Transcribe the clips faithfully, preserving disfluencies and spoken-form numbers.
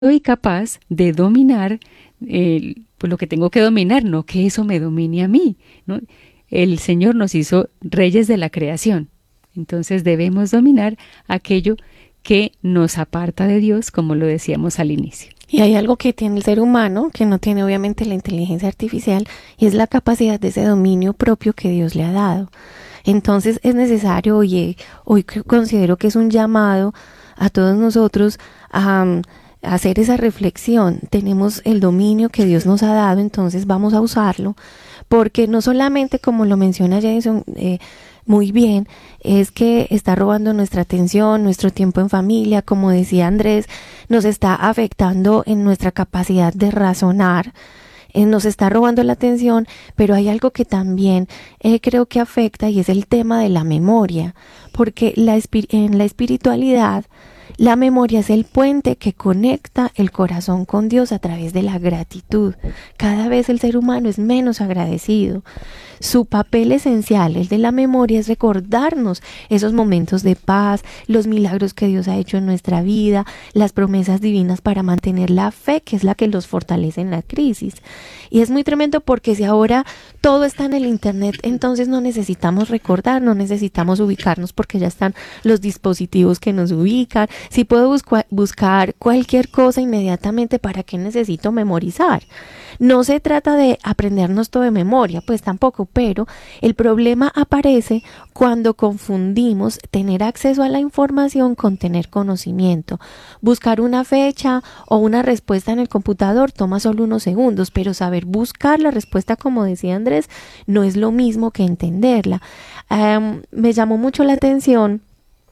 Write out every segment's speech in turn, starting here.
soy capaz de dominar eh, pues lo que tengo que dominar, no que eso me domine a mí, ¿no? El Señor nos hizo reyes de la creación, entonces debemos dominar aquello que nos aparta de Dios, como lo decíamos al inicio. Y hay algo que tiene el ser humano, que no tiene obviamente la inteligencia artificial, y es la capacidad de ese dominio propio que Dios le ha dado. Entonces es necesario, oye, hoy considero que es un llamado a todos nosotros a, a hacer esa reflexión. Tenemos el dominio que Dios nos ha dado, entonces vamos a usarlo, porque no solamente, como lo menciona Jason, eh, muy bien, es que está robando nuestra atención, nuestro tiempo en familia, como decía Andrés, nos está afectando en nuestra capacidad de razonar, eh, nos está robando la atención, pero hay algo que también eh, creo que afecta y es el tema de la memoria, porque la en la espiritualidad la memoria es el puente que conecta el corazón con Dios a través de la gratitud. Cada vez el ser humano es menos agradecido. Su papel esencial, el de la memoria, es recordarnos esos momentos de paz, los milagros que Dios ha hecho en nuestra vida, las promesas divinas para mantener la fe, que es la que los fortalece en la crisis. Y es muy tremendo porque si ahora todo está en el internet, entonces no necesitamos recordar, no necesitamos ubicarnos porque ya están los dispositivos que nos ubican. Si puedo buscar, buscar cualquier cosa inmediatamente, ¿para qué necesito memorizar? No se trata de aprendernos todo de memoria, pues tampoco, pero el problema aparece cuando confundimos tener acceso a la información con tener conocimiento. Buscar una fecha o una respuesta en el computador toma solo unos segundos, pero saber buscar la respuesta, como decía Andrés, no es lo mismo que entenderla. Um, me llamó mucho la atención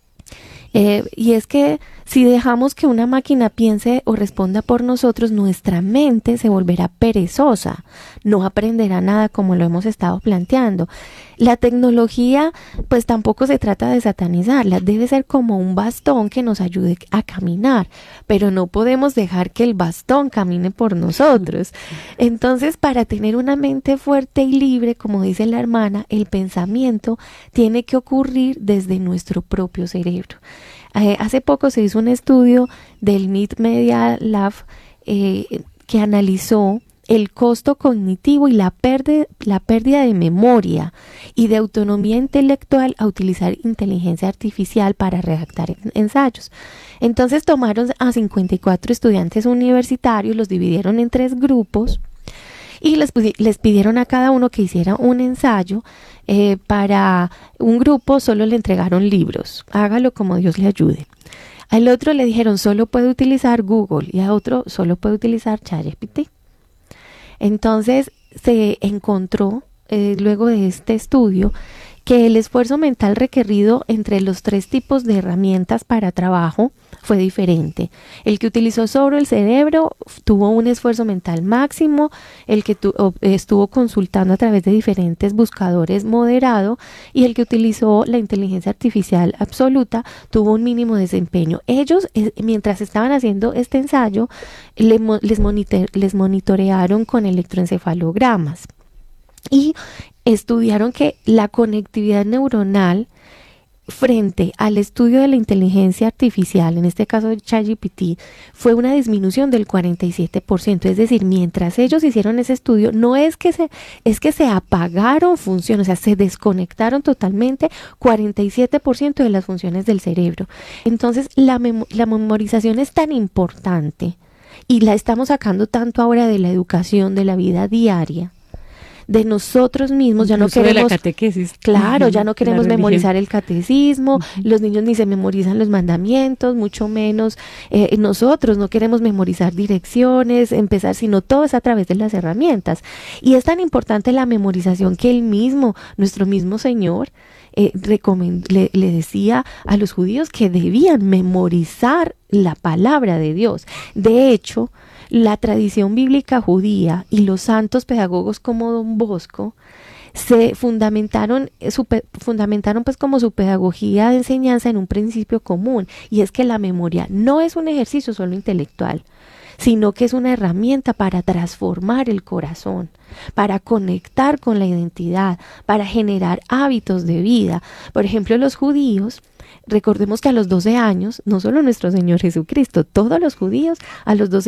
Eh, y es que si dejamos que una máquina piense o responda por nosotros, nuestra mente se volverá perezosa, no aprenderá nada como lo hemos estado planteando. La tecnología, pues tampoco se trata de satanizarla, debe ser como un bastón que nos ayude a caminar, pero no podemos dejar que el bastón camine por nosotros. Entonces, para tener una mente fuerte y libre, como dice la hermana, el pensamiento tiene que ocurrir desde nuestro propio cerebro. Eh, hace poco se hizo un estudio del M I T Media Lab eh, que analizó el costo cognitivo y la pérdida, la pérdida de memoria y de autonomía intelectual a utilizar inteligencia artificial para redactar ensayos. Entonces tomaron a cincuenta y cuatro estudiantes universitarios, los dividieron en tres grupos y les, les pidieron a cada uno que hiciera un ensayo. Eh, para un grupo solo le entregaron libros, hágalo como Dios le ayude. Al otro le dijeron solo puede utilizar Google y a otro solo puede utilizar ChatGPT. Entonces se encontró eh, luego de este estudio que el esfuerzo mental requerido entre los tres tipos de herramientas para trabajo fue diferente. El que utilizó sobre el cerebro tuvo un esfuerzo mental máximo, el que tu, estuvo consultando a través de diferentes buscadores moderado y el que utilizó la inteligencia artificial absoluta tuvo un mínimo desempeño. Ellos, eh, mientras estaban haciendo este ensayo, le, les, monitor, les monitorearon con electroencefalogramas y estudiaron que la conectividad neuronal frente al estudio de la inteligencia artificial, en este caso de ChatGPT, fue una disminución del cuarenta y siete por ciento. Es decir, mientras ellos hicieron ese estudio, no es que se, es que se apagaron funciones, o sea, se desconectaron totalmente cuarenta y siete por ciento de las funciones del cerebro. Entonces, la, mem- la memorización es tan importante y la estamos sacando tanto ahora de la educación, de la vida diaria, de nosotros mismos. Incluso ya no queremos de la catequesis. Claro, uh-huh, ya no queremos memorizar el catecismo, uh-huh. Los niños ni se memorizan los mandamientos, mucho menos eh, nosotros no queremos memorizar direcciones, empezar, sino todo es a través de las herramientas. Y es tan importante la memorización que él mismo, nuestro mismo Señor, eh, recomend- le, le decía a los judíos que debían memorizar la palabra de Dios. De hecho, la tradición bíblica judía y los santos pedagogos como Don Bosco se fundamentaron, su, fundamentaron pues como su pedagogía de enseñanza en un principio común, y es que la memoria no es un ejercicio solo intelectual, sino que es una herramienta para transformar el corazón, para conectar con la identidad, para generar hábitos de vida. Por ejemplo, los judíos Recordemos que a los doce años, no solo nuestro Señor Jesucristo, todos los judíos a los doce